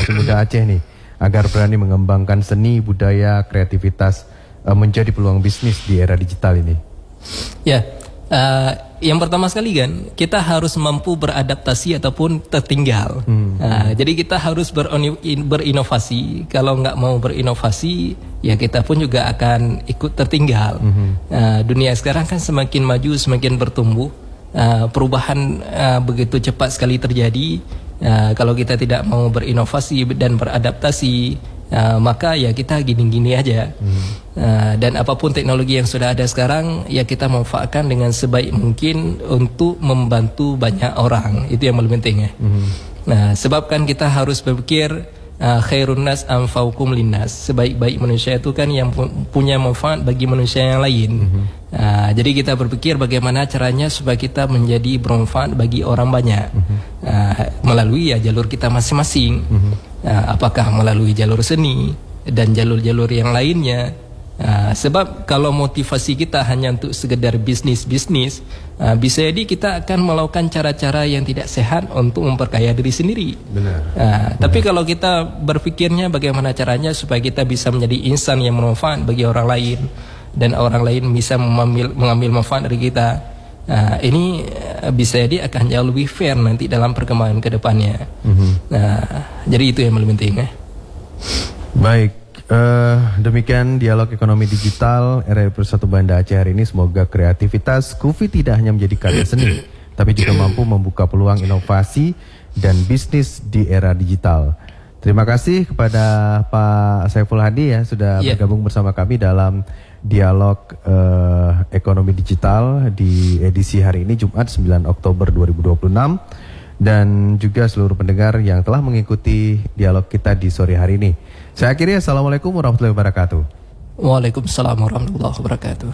generasi muda Aceh nih agar berani mengembangkan seni, budaya, kreativitas menjadi peluang bisnis di era digital ini? Ya, yang pertama sekali kan kita harus mampu beradaptasi ataupun tertinggal. Jadi kita harus berinovasi. Kalau nggak mau berinovasi, ya kita pun juga akan ikut tertinggal. Dunia sekarang kan semakin maju, semakin bertumbuh. Perubahan begitu cepat sekali terjadi. Kalau kita tidak mau berinovasi dan beradaptasi, maka ya kita gini-gini aja. Dan apapun teknologi yang sudah ada sekarang, ya kita manfaatkan dengan sebaik mungkin untuk membantu banyak orang. Itu yang paling penting ya. Nah, sebab kan kita harus berpikir khairun nas anfa'ukum linnas. Sebaik-baik manusia itu kan yang punya manfaat bagi manusia yang lain. Jadi kita berpikir bagaimana caranya supaya kita menjadi bermanfaat bagi orang banyak, melalui ya jalur kita masing-masing. Apakah melalui jalur seni dan jalur-jalur yang lainnya. Sebab kalau motivasi kita hanya untuk sekedar bisnis, bisa jadi kita akan melakukan cara-cara yang tidak sehat untuk memperkaya diri sendiri. Benar. Tapi kalau kita berpikirnya bagaimana caranya supaya kita bisa menjadi insan yang bermanfaat bagi orang lain, dan orang lain bisa mengambil manfaat dari kita, ini bisa jadi akan jauh lebih fair nanti dalam perkembangan ke depannya. Jadi itu yang paling penting ya. Baik, demikian dialog ekonomi digital RRI Persatu Banda Aceh hari ini. Semoga kreativitas Kufi tidak hanya menjadi karya seni, tapi juga mampu membuka peluang inovasi dan bisnis di era digital. Terima kasih kepada Pak Saiful Hadi ya sudah bergabung bersama kami dalam dialog ekonomi digital di edisi hari ini Jumat 9 Oktober 2026, dan juga seluruh pendengar yang telah mengikuti dialog kita di sore hari ini. Saya akhiri, Assalamualaikum warahmatullahi wabarakatuh. Waalaikumsalam warahmatullahi wabarakatuh.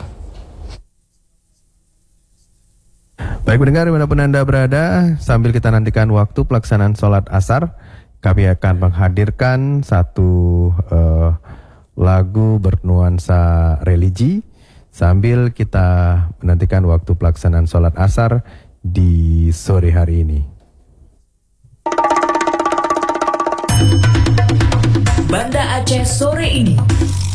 Baik pendengar dimanapun Anda berada, sambil kita nantikan waktu pelaksanaan sholat asar, kami akan menghadirkan satu lagu bernuansa religi sambil kita menantikan waktu pelaksanaan sholat asar di sore hari ini. Banda Aceh sore ini.